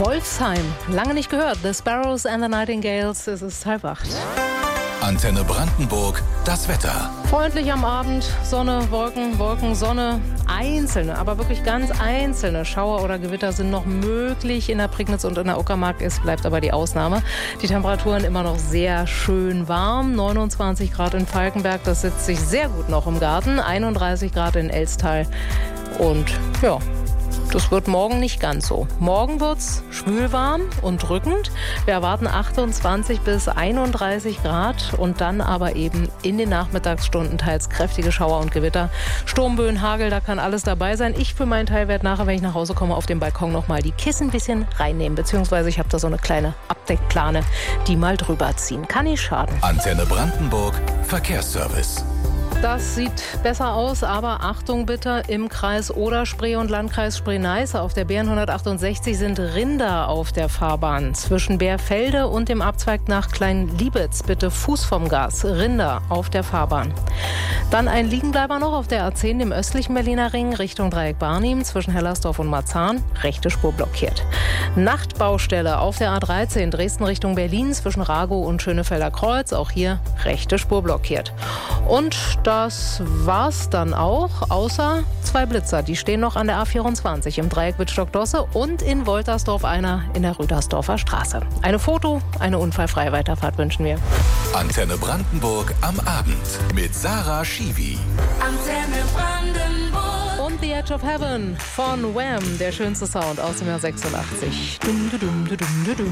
Wolfsheim, lange nicht gehört. The Sparrows and the Nightingales, es ist 7:30. Antenne Brandenburg, das Wetter. Freundlich am Abend, Sonne, Wolken, Wolken, Sonne. Einzelne, aber wirklich ganz einzelne Schauer oder Gewitter sind noch möglich in der Prignitz und in der Uckermark. Es bleibt aber die Ausnahme. Die Temperaturen immer noch sehr schön warm. 29 Grad in Falkenberg, das sitzt sich sehr gut noch im Garten. 31 Grad in Elstal. Und ja, das wird morgen nicht ganz so. Morgen wird's schwülwarm und drückend. Wir erwarten 28 bis 31 Grad und dann aber eben in den Nachmittagsstunden teils kräftige Schauer und Gewitter. Sturmböen, Hagel, da kann alles dabei sein. Ich für meinen Teil werde nachher, wenn ich nach Hause komme, auf dem Balkon nochmal die Kissen ein bisschen reinnehmen. Beziehungsweise ich habe da so eine kleine Abdeckplane, die mal drüber ziehen. Kann nicht schaden. Antenne Brandenburg, Verkehrsservice. Das sieht besser aus, aber Achtung bitte, im Kreis Oder-Spree und Landkreis Spree-Neiße auf der BN 168 sind Rinder auf der Fahrbahn. Zwischen Bärfelde und dem Abzweig nach Klein-Liebitz bitte Fuß vom Gas, Rinder auf der Fahrbahn. Dann ein Liegenbleiber noch auf der A10, dem östlichen Berliner Ring, Richtung Dreieck Barnim, zwischen Hellersdorf und Marzahn, rechte Spur blockiert. Nachtbaustelle auf der A13, Dresden Richtung Berlin, zwischen Ragow und Schönefelder Kreuz, auch hier rechte Spur blockiert. Und das war's dann auch, außer 2 Blitzer. Die stehen noch an der A24 im Dreieck Wittstock-Dosse und in Woltersdorf einer in der Rüdersdorfer Straße. Eine unfallfreie Weiterfahrt wünschen wir. Antenne Brandenburg am Abend mit Sarah Schiwi. Antenne Brandenburg. Und The Edge of Heaven von Wham, der schönste Sound aus dem Jahr 86. Dum, dum, dum, dum, dum.